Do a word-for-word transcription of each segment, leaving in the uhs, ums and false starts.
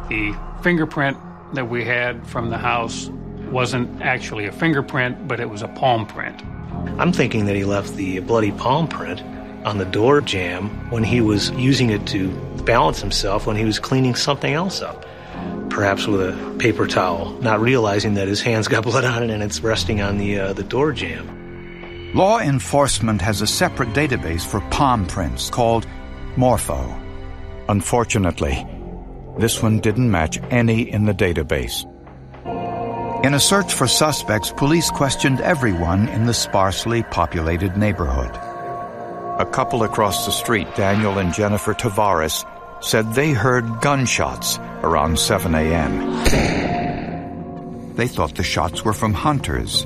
The fingerprint that we had from the house wasn't actually a fingerprint, but it was a palm print. I'm thinking that he left the bloody palm print on the door jamb when he was using it to balance himself when he was cleaning something else up, perhaps with a paper towel, not realizing that his hands got blood on it and it's resting on the uh, the door jamb. Law enforcement has a separate database for palm prints called Morpho. Unfortunately, this one didn't match any in the database. In a search for suspects, police questioned everyone in the sparsely populated neighborhood. A couple across the street, Daniel and Jennifer Tavares, said they heard gunshots around seven a.m. They thought the shots were from hunters.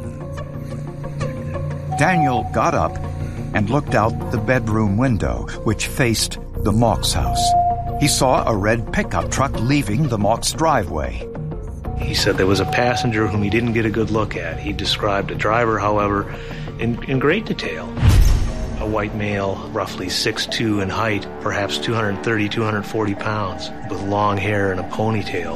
Daniel got up and looked out the bedroom window, which faced the Mauch's house. He saw a red pickup truck leaving the Mauch's driveway. He said there was a passenger whom he didn't get a good look at. He described a driver, however, in, in great detail. A white male, roughly six foot two in height, perhaps two hundred thirty, two hundred forty pounds, with long hair and a ponytail.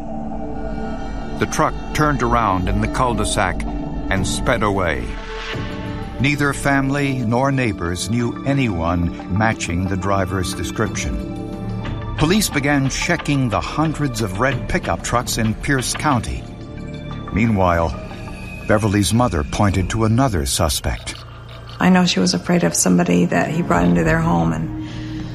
The truck turned around in the cul-de-sac and sped away. Neither family nor neighbors knew anyone matching the driver's description. Police began checking the hundreds of red pickup trucks in Pierce County. Meanwhile, Beverly's mother pointed to another suspect. I know she was afraid of somebody that he brought into their home, and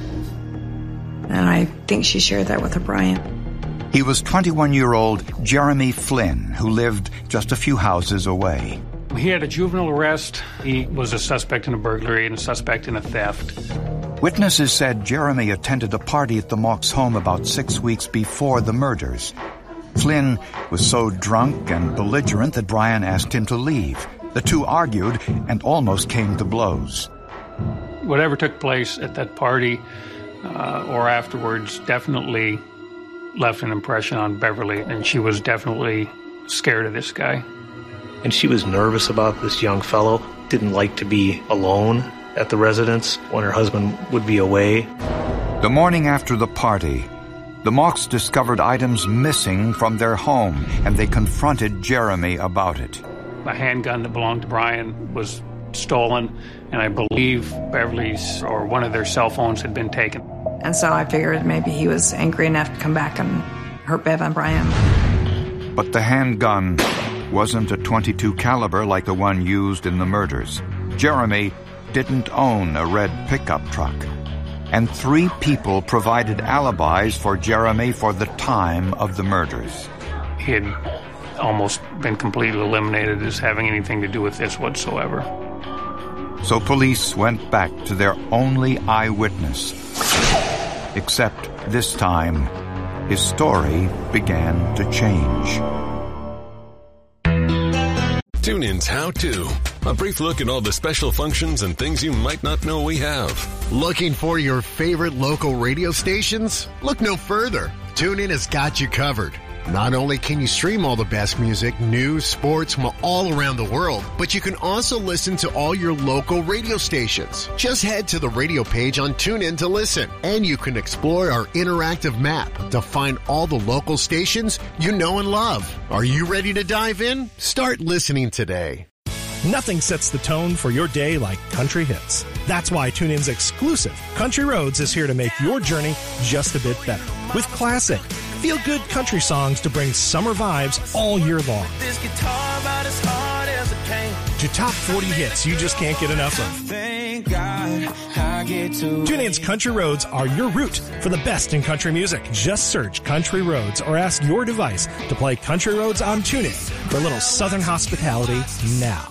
and I think she shared that with O'Brien. He was twenty-one-year-old Jeremy Flynn, who lived just a few houses away. He had a juvenile arrest. He was a suspect in a burglary and a suspect in a theft. Witnesses said Jeremy attended a party at the Mauch's home about six weeks before the murders. Flynn was so drunk and belligerent that Brian asked him to leave. The two argued and almost came to blows. Whatever took place at that party uh, or afterwards definitely left an impression on Beverly, and she was definitely scared of this guy. And she was nervous about this young fellow, didn't like to be alone at the residence when her husband would be away. The morning after the party, the Mauchs discovered items missing from their home, and they confronted Jeremy about it. A handgun that belonged to Brian was stolen, and I believe Beverly's or one of their cell phones had been taken. And so I figured maybe he was angry enough to come back and hurt Bev and Brian. But the handgun wasn't a twenty-two caliber like the one used in the murders. Jeremy didn't own a red pickup truck. And three people provided alibis for Jeremy for the time of the murders. He had almost been completely eliminated as having anything to do with this whatsoever. So police went back to their only eyewitness. Except this time, his story began to change. TuneIn's How To. A brief look at all the special functions and things you might not know we have. Looking for your favorite local radio stations? Look no further. TuneIn has got you covered. Not only can you stream all the best music, news, sports from all around the world, but you can also listen to all your local radio stations. Just head to the radio page on TuneIn to listen, and you can explore our interactive map to find all the local stations you know and love. Are you ready to dive in? Start listening today. Nothing sets the tone for your day like country hits. That's why TuneIn's exclusive Country Roads is here to make your journey just a bit better. With classic, feel-good country songs to bring summer vibes all year long. This guitar about as hard as it can. To top forty hits you just can't get enough of. Thank God I get to TuneIn's Country Roads are your route for the best in country music. Just search Country Roads or ask your device to play Country Roads on TuneIn for a little southern hospitality now.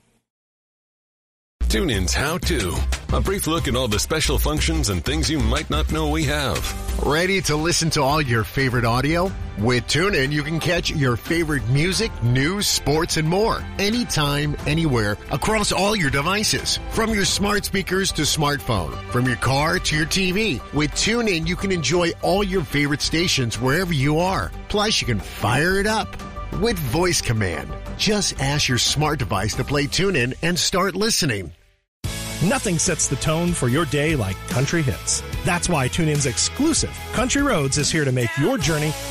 TuneIn's How To. A brief look at all the special functions and things you might not know we have. Ready to listen to all your favorite audio? With TuneIn, you can catch your favorite music, news, sports, and more. Anytime, anywhere, across all your devices. From your smart speakers to smartphone. From your car to your T V. With TuneIn, you can enjoy all your favorite stations wherever you are. Plus, you can fire it up with voice command. Just ask your smart device to play TuneIn and start listening. Nothing sets the tone for your day like country hits. That's why TuneIn's exclusive Country Roads is here to make your journey